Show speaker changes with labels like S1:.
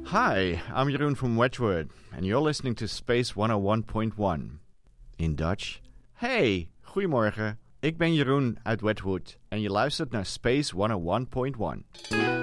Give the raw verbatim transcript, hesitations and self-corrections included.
S1: Hi, I'm Jeroen from Wedgwood, and you're listening to Space honderdéén punt één. In Dutch. Hey, goedemorgen. Ik ben Jeroen uit Wedgwood en je luistert naar Space honderdéén punt één.